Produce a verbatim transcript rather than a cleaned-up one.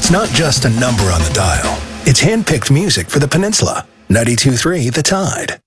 It's not just a number on the dial. It's hand-picked music for the Peninsula. ninety-two point three The Tide.